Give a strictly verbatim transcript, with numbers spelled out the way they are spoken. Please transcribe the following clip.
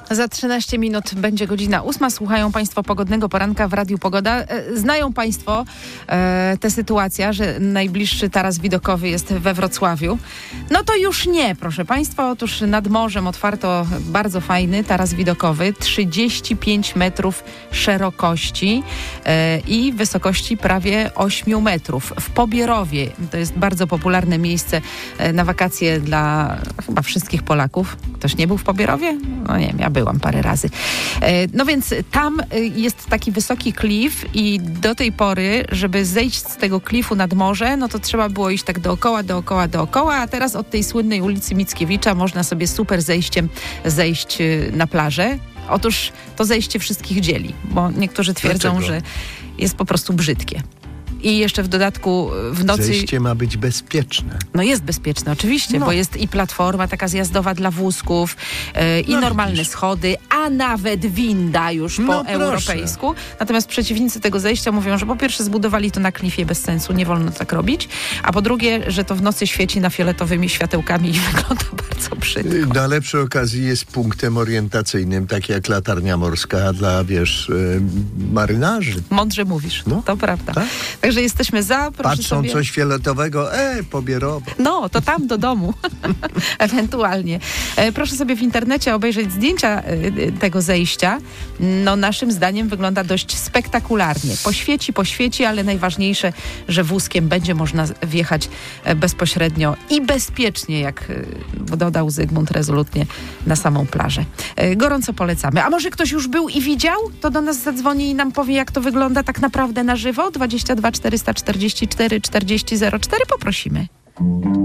Za trzynaście minut będzie godzina ósma. Słuchają Państwo pogodnego poranka w Radiu Pogoda. Znają Państwo e, tę sytuację, że najbliższy taras widokowy jest we Wrocławiu. No to już nie, proszę Państwa. Otóż nad morzem otwarto bardzo fajny taras widokowy. trzydzieści pięć metrów szerokości e, i wysokości prawie osiem metrów. W Pobierowie. To jest bardzo popularne miejsce e, na wakacje dla chyba wszystkich Polaków. Ktoś nie był w Pobierowie? No nie wiem, ja byłam parę razy. No więc tam jest taki wysoki klif i do tej pory, żeby zejść z tego klifu nad morze, no to trzeba było iść tak dookoła, dookoła, dookoła, a teraz od tej słynnej ulicy Mickiewicza można sobie super zejściem zejść na plażę. Otóż to zejście wszystkich dzieli, bo niektórzy twierdzą, Dlaczego? że jest po prostu brzydkie. I jeszcze w dodatku w nocy... Zejście ma być bezpieczne. No jest bezpieczne, oczywiście, No. bo jest i platforma taka zjazdowa dla wózków, yy, i No normalne widzisz. schody, a nawet winda już No po proszę. europejsku. Natomiast przeciwnicy tego zejścia mówią, że po pierwsze zbudowali to na klifie bez sensu, nie wolno tak robić, a po drugie, że to w nocy świeci na fioletowymi światełkami i wygląda bardzo brzydko. Na lepszej okazji jest punktem orientacyjnym, tak jak latarnia morska dla, wiesz, y, marynarzy. Mądrze mówisz, No. to prawda. Tak? Także jesteśmy za, proszę Patrzą sobie... coś fioletowego, e, Pobierowo. No, to tam do domu. Ewentualnie. E, proszę sobie w internecie obejrzeć zdjęcia e, tego zejścia. No, naszym zdaniem wygląda dość spektakularnie. Poświeci, poświeci, ale najważniejsze, że wózkiem będzie można wjechać e, bezpośrednio i bezpiecznie, jak e, dodał Zygmunt rezolutnie, na samą plażę. E, gorąco polecamy. A może ktoś już był i widział? To do nas zadzwoni i nam powie, jak to wygląda tak naprawdę na żywo. dwadzieścia dwa czterysta czterdzieści cztery czterdzieści zero cztery poprosimy.